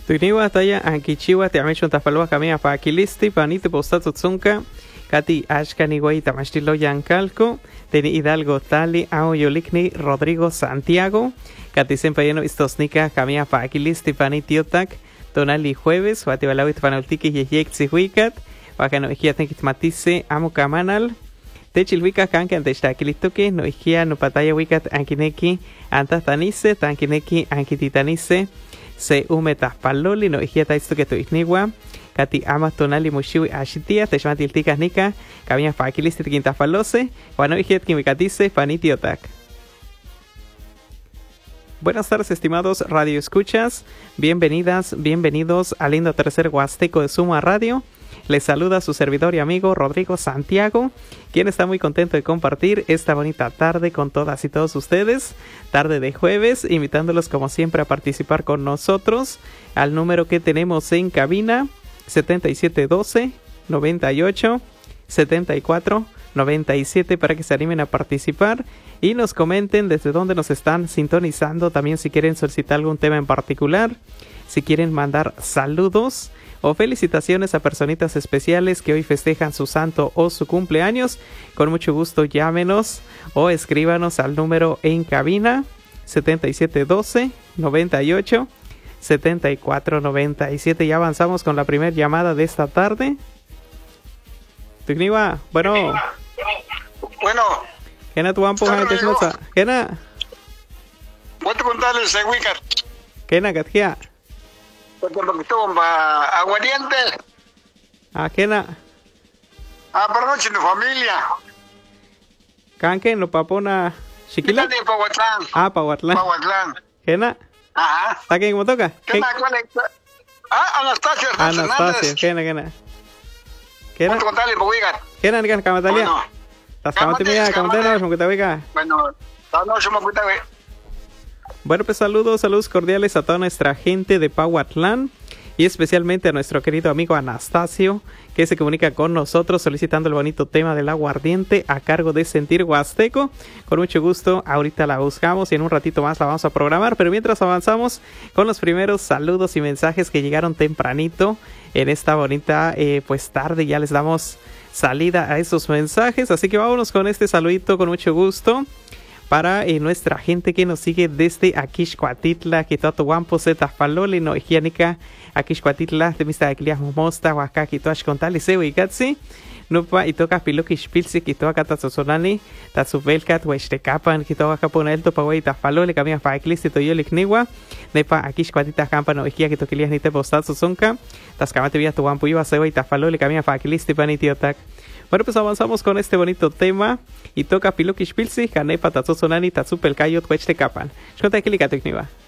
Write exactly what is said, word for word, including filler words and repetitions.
Tuiniwa taya ankichiwa te amechon tafalwa kamia pa akilisti panite postatu tsunka kati ashkani guay tamashtilo yancalco teni Hidalgo tali ao yolikni Rodrigo Santiago kati sempayeno istosnika kamia pa akilisti panitiotak tonali jueves watibalawit panoltiki yeyek tsihuikat wakano ikiaten kitmatise amo kamanal techilwika kanka antechtakilitoke no ikia no pataya wikat ankineki antatanise tankineki ankititanise se umetas paloli no igiata esto que tu igniwa kati amas tonali mushiwi ashitia te llama tiltica nika cabía faquiliste quinta falose bueno igiat kimikatise panitiotak. Buenas tardes, estimados radio escuchas, bienvenidas, bienvenidos al lindo tercer huasteco de Suma Radio. Les saluda su servidor y amigo Rodrigo Santiago, quien está muy contento de compartir esta bonita tarde con todas y todos ustedes, tarde de jueves, invitándolos como siempre a participar con nosotros al número que tenemos en cabina setenta y siete doce, noventa y ocho, setenta y cuatro, noventa y siete para que se animen a participar y nos comenten desde dónde nos están sintonizando, también si quieren solicitar algún tema en particular, si quieren mandar saludos o felicitaciones a personitas especiales que hoy festejan su santo o su cumpleaños, con mucho gusto llámenos o escríbanos al número en cabina setenta y siete doce, noventa y ocho, setenta y cuatro, noventa y siete. Ya avanzamos con la primera llamada de esta tarde. Tugniwa, bueno. Bueno. Kena tu ampo ha tesnosa. Kena. ¿Cuánto contarles ese weekend? Kena katkia. Porque lo que tuvo aguardiente. Ah, Kena. Ah, por noche en familia. Kanke no papona Shikila. De Pahuatlán. Ah, Pahuatlán. Pahuatlán. Kena. Ajá. ¿Está quién como toca? Kena, ¿cuál es? Ah, Anastasia. Anastasia, Kena, Kena. Kena. ¿Cuánto contarles por weekend? Kena, Kena, Kamatalia. Bueno. ¿Estás Kamatilla, Kamatela, Shmukutawiga? Bueno, no, yo me cuenta, güey. Bueno, pues saludos, saludos cordiales a toda nuestra gente de Pahuatlán y especialmente a nuestro querido amigo Anastasio, que se comunica con nosotros solicitando el bonito tema del aguardiente a cargo de Sentir Huasteco. Con mucho gusto, ahorita la buscamos y en un ratito más la vamos a programar, pero mientras avanzamos con los primeros saludos y mensajes que llegaron tempranito en esta bonita eh, pues tarde, ya les damos salida a esos mensajes, así que vámonos con este saludito con mucho gusto para eh, nuestra gente que nos sigue desde Aquixcoatitla, Quitoatohuampo, Zetafaloli, no higiénica, Aquixcoatitla, de Mista de Clias Momosta, Oaxaca, Quitoach Contali, Sewe y Gatsi, Nupa y toca Piloquish Pilsi, Quitoaca Tatsosonani, Tatsubelcat, Huaxtecapan, Quitoaca Ponelto, Paway, Tafaloli, Camia Faeclis, Toyolik Niwa, Nepa Aquixcoatita Campa, no higia, Quitoquilias ni Tepostatsu Zonka, Tascamate Vía Tuampo, Iba, Sewe y Tafaloli, Camia Faeclis, Tipanitiotac. Bueno, pues avanzamos con este bonito tema y toca Piloquish Pilsi, Canepa Tatsosonani, Tatsupelcayo, Huaxtecapan. Shkonta Kilikatekniwa.